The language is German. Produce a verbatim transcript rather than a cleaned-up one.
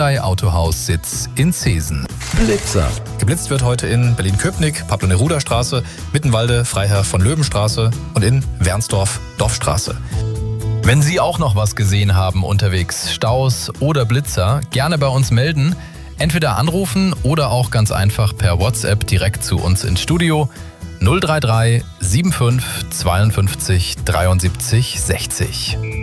Autohaus-Sitz in Zeesen. Blitzer. Geblitzt wird heute in Berlin-Köpenick, Pablo-Neruda-Straße, Mittenwalde, Freiherr von Löwen-Straße und in Wernsdorf, Dorfstraße. Wenn Sie auch noch was gesehen haben unterwegs, Staus oder Blitzer, gerne bei uns melden. Entweder anrufen oder auch ganz einfach per WhatsApp direkt zu uns ins Studio. null drei drei fünfundsiebzig zweiundfünfzig dreiundsiebzig sechzig.